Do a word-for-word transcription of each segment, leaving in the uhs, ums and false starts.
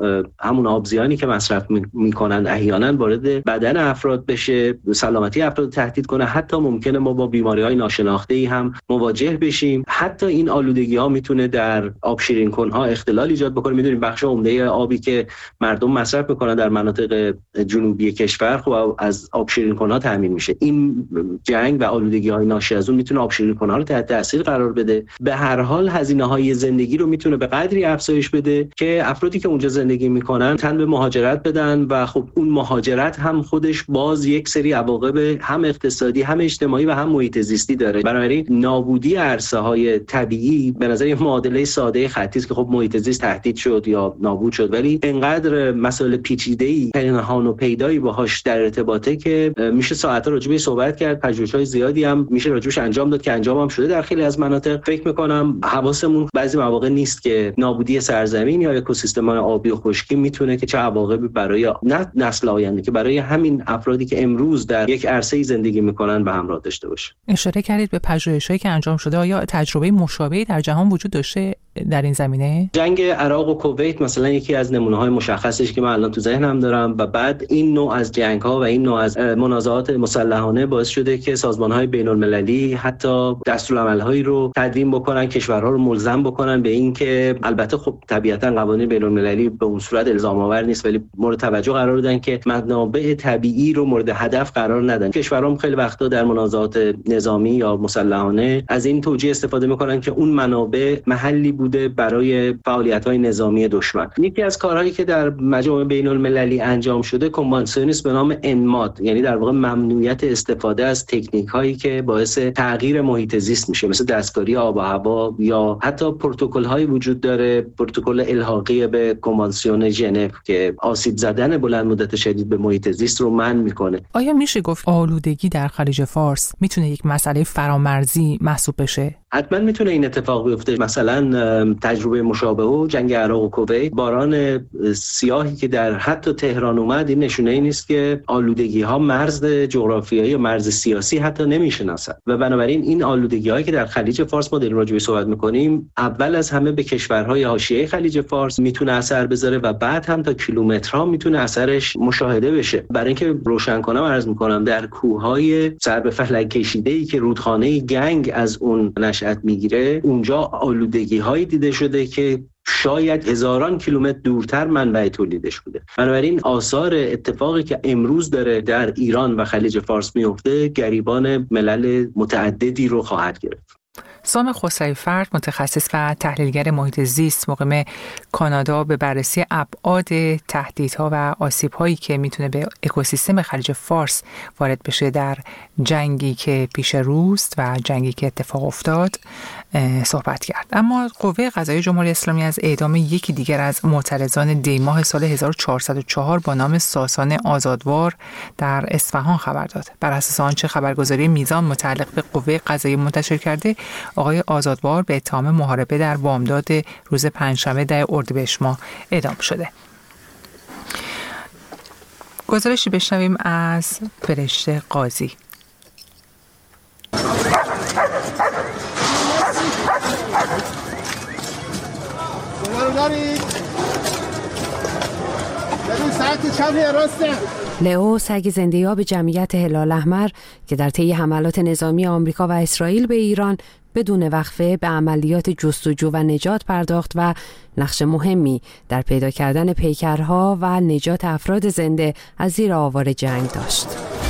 همون آبزیانی که مصرف میکنن احیانا وارد بدن افراد بشه، سلامتی افراد تهدید کنه. حتی ممکنه ما با بیماری‌های ناشناخته‌ای هم مواجه بشیم. حتی این آلودگی‌ها میتونه در آب شیرین کن‌ها اختلال ایجاد بکنه. میدونیم بخش عمده آبی که مردم مصرف میکنن در مناطق جنوبی کشور خب از آب شیرین کن‌ها تامین میشه. این جنگ و آلودگی‌های ناشی از اون میتونه آب شیرین کن‌ها رو تحت تاثیر قرار بده. به هر حال هزینه‌های زندگی رو میتونه به قدری افزایش بده که افرادی که اونجا زندگی میکنن تن به مهاجرت بدن و خب اون مهاجرت هم خودش باز یک سری عواقب هم اقتصادی هم اجتماعی و هم محیط زیستی داره. بنابراین نابودی عرصه‌های طبیعی به نظر یه معادله ساده خطی است که خب محیط زیست تهدید شد یا نابود شد، ولی انقدر مسائل پیچیده‌ای پنهان و پیدایی باهاش در ارتباطه که میشه ساعت‌ها راجع بهش صحبت کرد. پژوهش‌های زیادی هم میشه راجعش انجام داد که انجام هم شده در خیلی از مناطق. فکر می‌کنم حواسمون بعضی مواقع نیست که نابودی سرزمین یا اکوسیستم‌های آبی و خشکی میتونه که چه عواقبی برای نه نسل آینده که برای همین افرادی که امروز در یک عرصه‌ای زندگی میکنن به همراه داشته باشه. اشاره کردید به پژوهش‌هایی که انجام شده. آیا تجربه مشابهی در جهان وجود داشته در این زمینه؟ جنگ عراق و کویت مثلا یکی از نمونه‌های مشخصش که من الان تو ذهنم دارم و بعد این نوع از جنگ‌ها و این نوع از منازعات مسلحانه باعث شده که سازمان‌های بین‌المللی حتی دستورالعمل‌هایی رو تدوین بکنن، کشورها رو ملزم بکنن به این که البته خب طبیعتاً قوانین بین‌المللی به اون صورت الزام آور نیست، ولی مورد توجه قرار دادن که منابع طبیعی رو مورد هدف قرار ندن. کشورها خیلی وقتا در منازعات نظامی یا مسلحانه از این توجیه استفاده می‌کنن که اون منابع محلی بوده برای فعالیت‌های نظامی دشمن. یکی از کارهایی که در مجامع بین‌المللی انجام شده کنوانسیونی است به نام انماد، یعنی در واقع ممنوعیت استفاده از تکنیک‌هایی که باعث تغییر محیط زیست میشه، مثل دستکاری آب و هوا یا حتی پروتکل‌هایی وجود داره، پروتکل الحاقی به کنوانسیون ژنو که آسیب زدن بلند مدت شدید به محیط زیست رو منع میکنه. آیا میشه گفت آلودگی در خلیج فارس میتونه یک مسئله فرامرزی محسوب بشه؟ حتما میتونه این اتفاق بیفته. مثلا تجربه مشابه و جنگ عراق و کویت، باران سیاهی که در حتی تهران اومد این نشونه ای نیست که آلودگی ها مرز جغرافیایی یا مرز سیاسی حتی نمیشناسن و بنابراین این آلودگی هایی که در خلیج فارس ما داریم راجع بهش صحبت میکنیم اول از همه به کشورهای حاشیه خلیج فارس میتونه اثر بذاره و بعد هم تا کیلومترها میتونه اثرش مشاهده بشه. برای اینکه روشن کنم عرض میکنم در کوههای سر به فلک کشیده‌ای که رودخانه گنگ از اون نشأت میگیره اونجا آلودگی هایی دیده شده که شاید هزاران کیلومتر دورتر منبع تولیدش بوده. بنابراین آثار اتفاقی که امروز داره در ایران و خلیج فارس میفته گریبان ملل متعددی رو خواهد گرفت. سام خسروی‌فرد، متخصص و تحلیلگر محیط زیست، مقیم کانادا، به بررسی ابعاد تهدیدها و آسیب‌هایی که میتونه به اکوسیستم خلیج فارس وارد بشه در جنگی که پیش روست و جنگی که اتفاق افتاد صحبت کرد. اما قوه قضاییه جمهوری اسلامی از اعدام یکی دیگر از معترضان دیماه سال هزار و چهارصد و چهار با نام ساسان آزادوار در اصفهان خبر داد. بر اساس آنچه خبرگزاری میزان متعلق به قوه قضاییه منتشر کرده، آقای آزادوار به اتهام محاربه در بامداد روز پنجشنبه ده اردیبهشت ماه اعدام شده. گزارشی بشنویم از فرشته قاضی. لئو، سگ زنده‌یاب جمعیت هلال احمر که در طی حملات نظامی آمریکا و اسرائیل به ایران بدون وقفه به عملیات جستجو و نجات پرداخت و نقش مهمی در پیدا کردن پیکرها و نجات افراد زنده از زیر آوار جنگ داشت.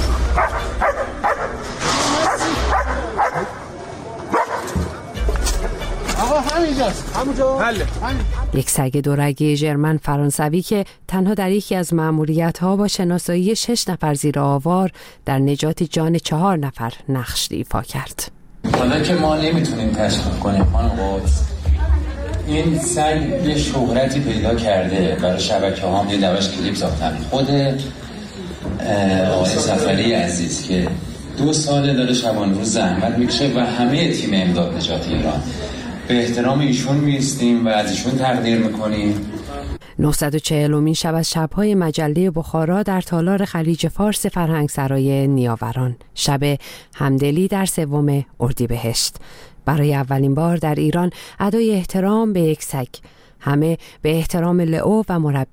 یک سگ دورگی ژرمن فرانسوی که تنها در یکی از مأموریت‌ها با شناسایی شش نفر زیر آوار در نجات جان چهار نفر نقش ایفا کرد. حالا که ما نمیتونیم تشخیص کنیم خانم قدس، این سگ یه شهرتی پیدا کرده برای شبکه‌ها، هم یه دواش کلیپ ساختن. خود آقای سفری عزیز که دو ساله داره شبانه روز زحمت میکشه و همه تیم امداد نجات ایران به احترام ایشون میستیم و از ایشون تقدیر میکنیم. نهصد و چهلمین شب از شب‌های مجله بخارا در تالار خلیج فارس فرهنگسرای نیاوران، شب همدلی در سوم اردیبهشت. برای اولین بار در ایران ادای احترام به یک سگ، همه به احترام لئو و مربی